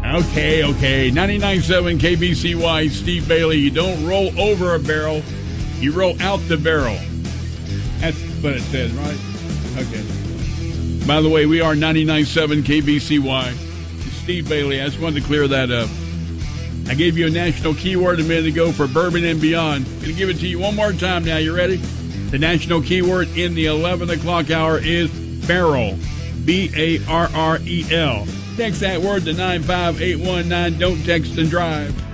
Okay. 99.7 KBCY, Steve Bailey. You don't roll over a barrel, you roll out the barrel. That's what it says, right? Okay. By the way, we are 99.7 KBCY. It's Steve Bailey. I just wanted to clear that up. I gave you a national keyword a minute ago for bourbon and beyond. I'm going to give it to you one more time now. You ready? The national keyword in the 11 o'clock hour is barrel. B-A-R-R-E-L. Text that word to 95819. Don't text and drive.